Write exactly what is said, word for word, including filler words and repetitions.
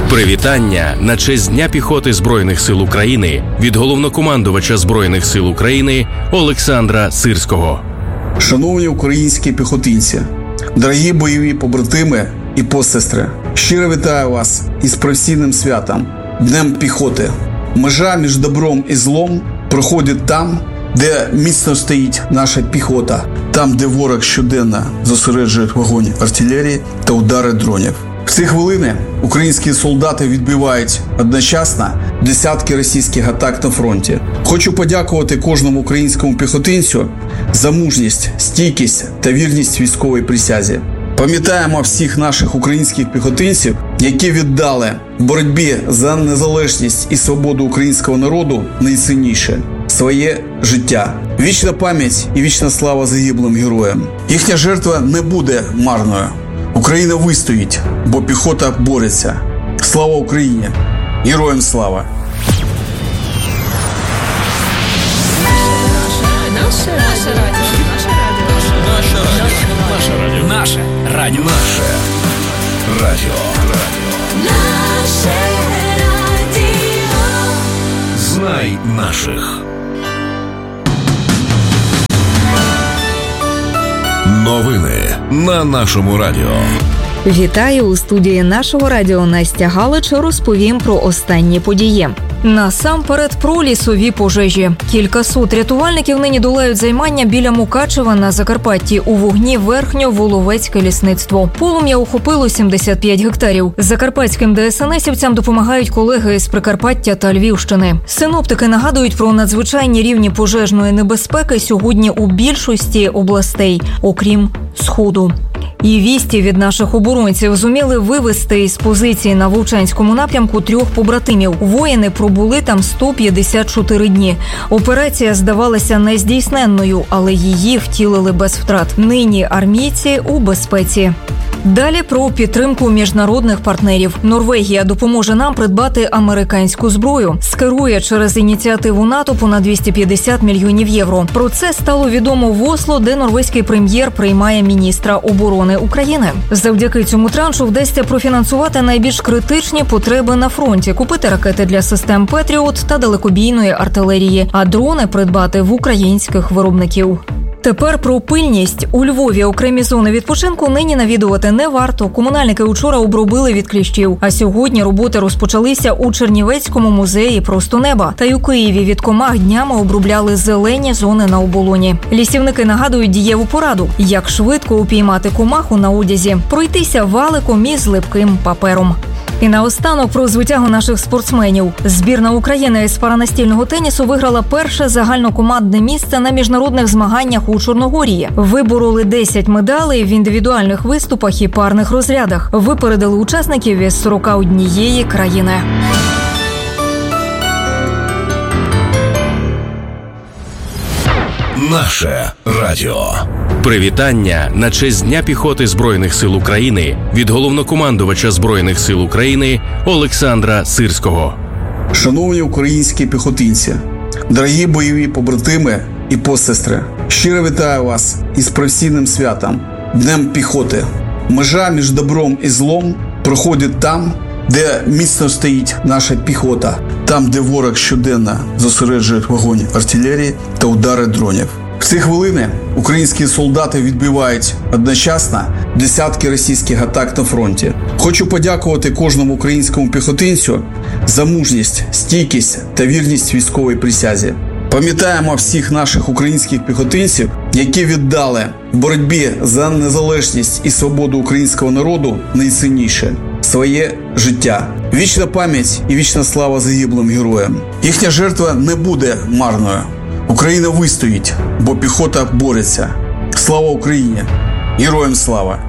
Привітання на честь Дня піхоти Збройних сил України від головнокомандувача Збройних сил України Олександра Сирського. Шановні українські піхотинці, дорогі бойові побратими і посестри, щиро вітаю вас із професійним святом – Днем піхоти. Межа між добром і злом проходить там, де міцно стоїть наша піхота, там, де ворог щоденно зосереджує вогонь артилерії та удари дронів. В ці хвилини українські солдати відбивають одночасно десятки російських атак на фронті. Хочу подякувати кожному українському піхотинцю за мужність, стійкість та вірність військовій присязі. Пам'ятаємо всіх наших українських піхотинців, які віддали в боротьбі за незалежність і свободу українського народу найцінніше – своє життя. Вічна пам'ять і вічна слава загиблим героям. Їхня жертва не буде марною. Україна вистоїть, бо піхота бореться. Слава Україні! Героям слава! Наше радіо. Наше радіо. Наше радіо. Наше радіо. Знай наших. Новини на нашому радіо. Вітаю! У студії нашого радіо Настя Галич розповім про останні події. Насамперед про лісові пожежі. Кількасот рятувальників нині долають займання біля Мукачева на Закарпатті. У вогні Верхньо-Воловецьке лісництво. Полум'я охопило сімдесят п'ять гектарів. Закарпатським ДСНСівцям допомагають колеги з Прикарпаття та Львівщини. Синоптики нагадують про надзвичайні рівні пожежної небезпеки сьогодні у більшості областей, окрім Сходу. І вісті від наших оборонців зуміли вивести із позиції на Вовчанському напрямку трьох побратимів. Воїни пробули там сто п'ятдесят чотири дні. Операція здавалася нездійсненною, але її втілили без втрат. Нині армійці у безпеці. Далі про підтримку міжнародних партнерів. Норвегія допоможе нам придбати американську зброю. Скерує через ініціативу НАТО понад двісті п'ятдесят мільйонів євро. Про це стало відомо в Осло, де норвезький прем'єр приймає міністра оборони України. Завдяки цьому траншу вдасться профінансувати найбільш критичні потреби на фронті, купити ракети для систем «Петріот» та далекобійної артилерії, а дрони придбати в українських виробників. Тепер про пильність. У Львові окремі зони відпочинку нині навідувати не варто. Комунальники учора обробили від кліщів. А сьогодні роботи розпочалися у Чернівецькому музеї «Просто неба». Та й у Києві від комах днями обробляли зелені зони на оболоні. Лісівники нагадують дієву пораду. Як швидко упіймати комаху на одязі. Пройтися валиком із липким папером. І наостанок про звитягу наших спортсменів. Збірна України з паранастільного тенісу виграла перше загальнокомандне місце на міжнародних змаганнях у Чорногорії. Вибороли десять медалей в індивідуальних виступах і парних розрядах. Випередили учасників із сорок однієї країни. Наше радіо. Привітання на честь Дня піхоти Збройних сил України від головнокомандувача Збройних сил України Олександра Сирського. Шановні українські піхотинці, дорогі бойові побратими і посестри, щиро вітаю вас із професійним святом – Днем піхоти. Межа між добром і злом проходить там, де міцно стоїть наша піхота, там, де ворог щоденно зосереджує вогонь артилерії та удари дронів. В ці хвилини українські солдати відбивають одночасно десятки російських атак на фронті. Хочу подякувати кожному українському піхотинцю за мужність, стійкість та вірність військовій присязі. Пам'ятаємо всіх наших українських піхотинців, які віддали в боротьбі за незалежність і свободу українського народу найцінніше – своє життя. Вічна пам'ять і вічна слава загиблим героям. Їхня жертва не буде марною. Україна вистоїть, бо піхота бореться. Слава Україні! Героям слава!